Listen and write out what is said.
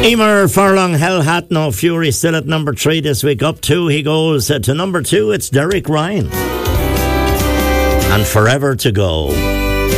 Emer Furlong, Hell Hat No Fury, still at number 3 this week. Up 2 he goes to number 2. It's Derek Ryan and Forever to Go.